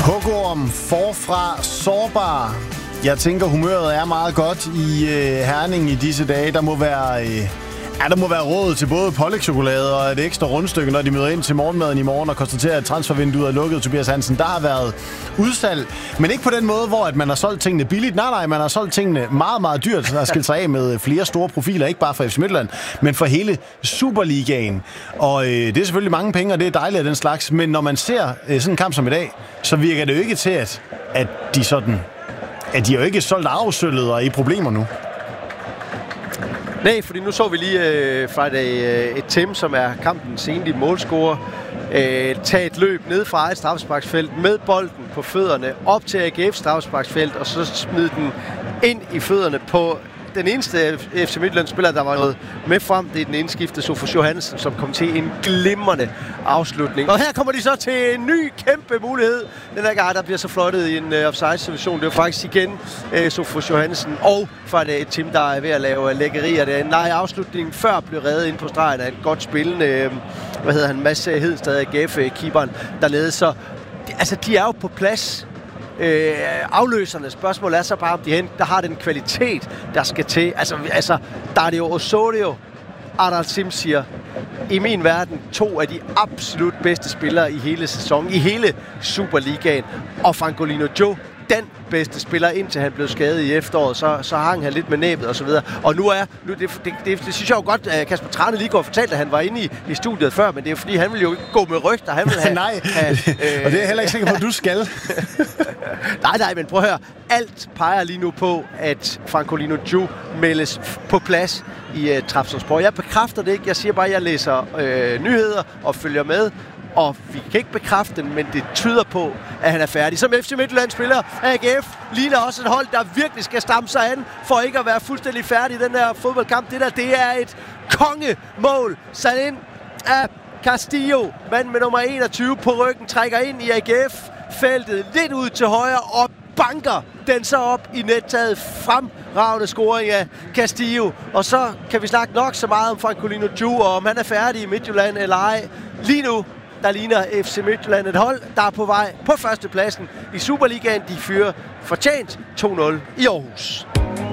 Hugorm forfra sårbar. Jeg tænker, humøret er meget godt i Herning i disse dage. Der må være råd til både pålægtschokolade og et ekstra rundstykke, når de møder ind til morgenmaden i morgen og konstaterer, at transfervinduet er lukket. Tobias Hansen, der har været udsalg, men ikke på den måde, hvor at man har solgt tingene billigt. Nej, man har solgt tingene meget, meget dyrt. Der har skilt sig af med flere store profiler, ikke bare for FC Midtjylland, men for hele Superligaen. Og det er selvfølgelig mange penge, og det er dejligt af den slags. Men når man ser sådan en kamp som i dag, så virker det jo ikke til, at de jo ikke solgt afsøllet og er i problemer nu. Nej, fordi nu så vi lige Friday et Tim, som er kampens egentlige målscorer, tage et løb ned fra et straffesparksfelt med bolden på fødderne op til AGF straffesparksfelt, og så smide den ind i fødderne på den eneste FC Midtjylland-spiller, der var noget med frem. Det er den indskiftede Sofus Johansen, som kom til en glimrende afslutning. Og her kommer de så til en ny kæmpe mulighed. Den her gang, der bliver så flottet i en offside-situation. Det er faktisk igen Sofus Johansen og et Tim, der er ved at lave lækkerier. Det er en afslutning før blev reddet ind på stregen af et godt spillende, Mads Hedstad, AGF-keeperen dernede. Så altså, de er jo på plads. Afløserne. Spørgsmålet er så bare, om der har den kvalitet, der skal til. Altså Dario Osorio, Adal Simsier, i min verden 2 af de absolut bedste spillere i hele sæsonen, i hele Superligaen. Og Francolino Joe, den bedste spiller, indtil han blev skadet i efteråret, så hang han lidt med næbet og så videre. Og det synes jeg jo godt, at Kasper Trane lige går og fortalte, at han var inde i studiet før, men det er jo fordi, han vil jo ikke gå med rygter. Han vil have, nej, og det er jeg heller ikke sikker på, at du skal. nej, men prøv at høre. Alt peger lige nu på, at Francolino Joe meldes på plads i Trabzonspor. Jeg bekræfter det ikke. Jeg siger bare, at jeg læser nyheder og følger med. Og vi kan ikke bekræfte den, men det tyder på, at han er færdig. Som FC Midtjylland-spiller, AGF ligner også et hold, der virkelig skal stamme sig an, for ikke at være fuldstændig færdig i den her fodboldkamp. Det er et kongemål sat ind af Castillo. Mand med nummer 21 på ryggen trækker ind i AGF-feltet lidt ud til højre og banker den så op i nettaget. Fremragende scoring af Castillo. Og så kan vi snakke nok så meget om Francolino Joe, og om han er færdig i Midtjylland eller ej. Lige nu, der ligner FC Midtjylland et hold, der er på vej på førstepladsen i Superligaen. De fyrer fortjent 2-0 i Aarhus.